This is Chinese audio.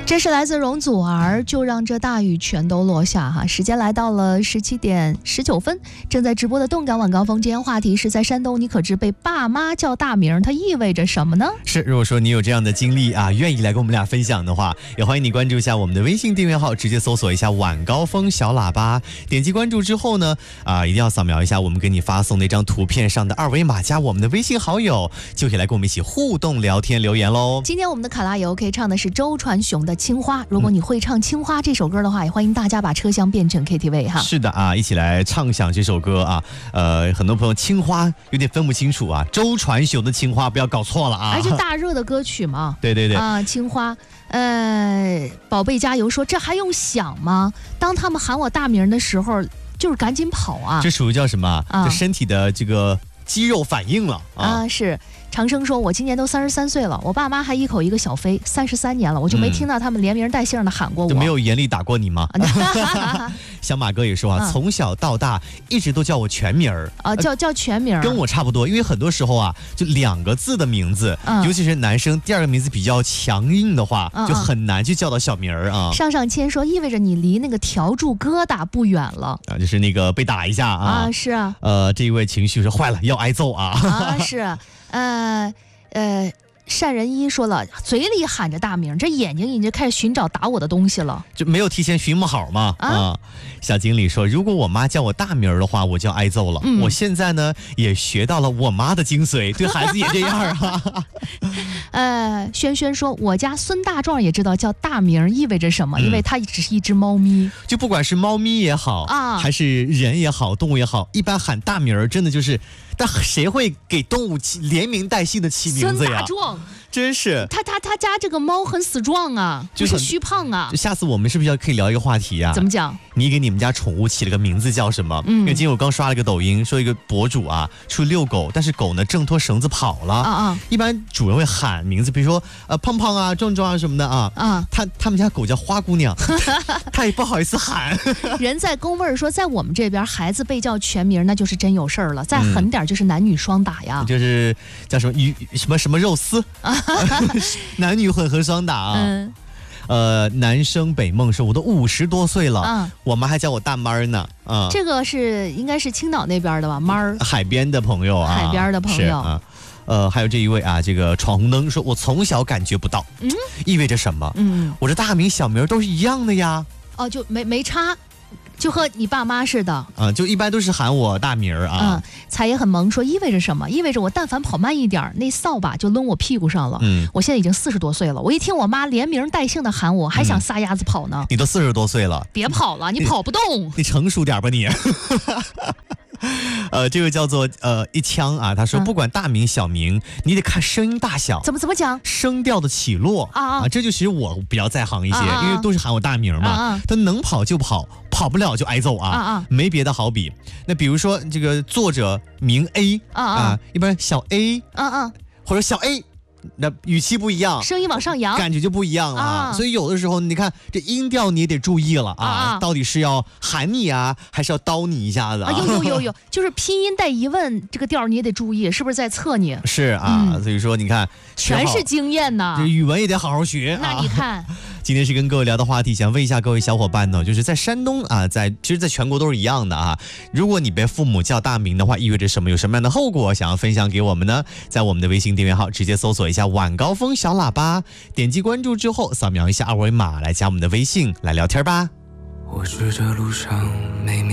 这是来自容祖儿，就让这大雨全都落下哈。时间来到了17点19分，正在直播的动感晚高峰，今天话题是在山东，你可知被爸妈叫大名，它意味着什么呢？ 是，如果说你有这样的经历啊，愿意来跟我们俩分享的话，也欢迎你关注一下我们的微信订阅号，直接搜索一下晚高峰小喇叭，点击关注之后呢，一定要扫描一下我们给你发送那张图片上的二维码，加我们的微信好友，就可以来跟我们一起互动聊天留言喽。 今天我们的卡拉也 OK 唱的是周传雄的青花，如果你会唱青花这首歌的话，也欢迎大家把车厢变成 KTV 哈。 是的啊，一起来畅想这首歌啊。很多朋友青花有点分不清楚啊，周传雄的青花不要搞错了啊。 而且大热的歌曲嘛。 对对对啊，青花。宝贝加油说这还用想吗？当他们喊我大名的时候，就是赶紧跑啊。 这属于叫什么？这身体的这个肌肉反应了啊。 是。长生说我今年都33岁了，我爸妈还一口一个小飞，33年了，我就没听到他们连名带姓的喊过我。 就没有严厉打过你吗？小马哥也说啊，从小到大一直都叫我全名儿叫全名， 跟我差不多。因为很多时候啊，就2个字的名字，尤其是男生第2个名字比较强硬的话，就很难去叫到小名儿啊。 上签说意味着你离那个笤帚疙瘩不远了啊，就是那个被打一下啊。 是啊。 这一位情绪是坏了，要挨揍啊。 是。善人一说了，嘴里喊着大名，这眼睛已经开始寻找打我的东西了， 就没有提前寻摸好吗？小经理说，如果我妈叫我大名的话，我就要挨揍了。我现在呢也学到了我妈的精髓，对孩子也这样啊。 轩轩说，我家孙大壮也知道叫大名意味着什么，因为他只是一只猫咪。 就不管是猫咪也好还是人也好，动物也好，一般喊大名真的就是，但谁会给动物连名带姓的起名字呀？ 孙大壮。 真是他家这个猫很死壮啊，不是虚胖啊。 下次我们是不是可以聊一个话题啊？ 怎么讲？ 你给你们家宠物起了个名字叫什么？因为今天我刚刷了个抖音，说一个博主啊出去遛狗，但是狗呢挣脱绳子跑了一般主人会喊名字，比如说胖胖啊、壮壮啊什么的啊。他们家狗叫花姑娘，他也不好意思喊。 人在宫味儿说，在我们这边孩子被叫全名那就是真有事儿了，再狠点就是男女双打呀。 就是叫什么什么肉丝男女混合双打啊。男生北梦说，我都50多岁了，我妈还叫我大妈儿呢。 这个应该是青岛那边的吧？妈儿， 海边的朋友啊， 海边的朋友还有这一位啊，这个闯红灯说，我从小感觉不到，意味着什么？我这大名小名都是一样的呀。 就没差。就和你爸妈似的就一般都是喊我大名啊。 才也很萌说意味着什么？意味着我但凡跑慢一点，那扫把就抡我屁股上了。我现在已经40多岁了，我一听我妈连名带姓的喊我，还想撒丫子跑呢。 你都40多岁了， 别跑了，你跑不动。 你成熟点吧你。这个叫做一枪啊，他说不管大名小名，你得看声音大小。 怎么讲？ 声调的起落这就其实我比较在行一些，因为都是喊我大名嘛。他能跑就跑，跑不了就挨揍没别的好比。那比如说这个作者名 A 一般小 A 或者小 A。那语气不一样， 声音往上扬， 感觉就不一样了所以有的时候你看这音调你也得注意了到底是要喊你还是要叨你一下子有，就是拼音带疑问，这个调你也得注意，是不是在测你？ 是所以说你看全是经验呐， 这语文也得好好学那你看。 今天是跟各位聊的话题，想问一下各位小伙伴呢，就是在山东其实在全国都是一样的如果你被父母叫大名的话，意味着什么？有什么样的后果？想要分享给我们呢？在我们的微信订阅号直接搜索一下晚高峰小喇叭，点击关注之后扫描一下二维码来加我们的微信来聊天吧。 我是这路上每